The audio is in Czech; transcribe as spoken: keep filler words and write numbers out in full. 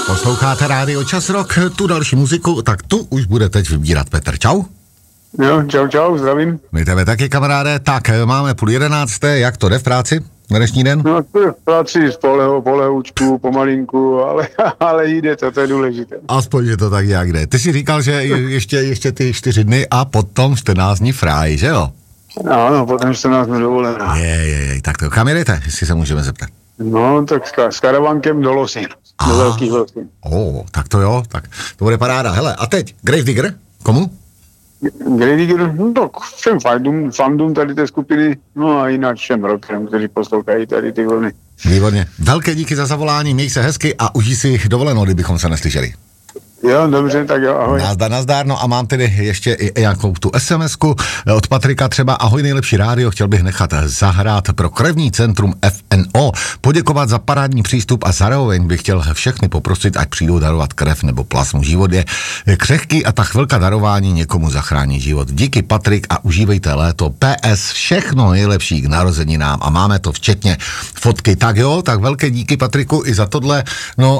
Posloucháte Rádio Čas Rock, tu další muziku, tak tu už bude teď vybírat Petr. Čau. Jo, čau, čau, zdravím. My tebe taky, kamaráde. Tak, máme půl jedenácté, jak to jde v práci na dnešní den? No, v práci z poleho, polehoučku, pomalinku, ale, ale jde to, to je důležité. Aspoň, že to tak nějak jde. Ty jsi říkal, že ještě, ještě ty čtyři dny a potom čtrnáct dní fráj, že jo? Ano, potom čtrnáct dní dovolená. Je, je, je, tak to kam jedete, jestli se můžeme zeptat? No, tak s, s karavankem do Losin, do Velkých Losin. O, tak to jo, tak to bude paráda. Hele, a teď, Gravedigger, komu? Gravedigger, no tak všem fandům, fandům tady té skupiny, no a jinak všem rockerům, kteří poslouchají tady ty vlny. Výborně. Velké díky za zavolání, měj se hezky a užij si dovolenou, kdybychom se neslyšeli. Jo, dobře, tak jo, ahoj. Nazdar, nazdar, no a mám tedy ještě i nějakou tu es em esku od Patrika třeba. Ahoj, nejlepší rádio, chtěl bych nechat zahrát pro krevní centrum ef en ó, poděkovat za parádní přístup a zároveň bych chtěl všechny poprosit, ať přijdou darovat krev nebo plasmu. Život je křehký a ta chvilka darování někomu zachrání život. Díky, Patrik, a užívejte léto. pé es, všechno nejlepší k narozeninám a máme to včetně fotky. Tak jo, tak velké díky, Patriku, i za tohle. No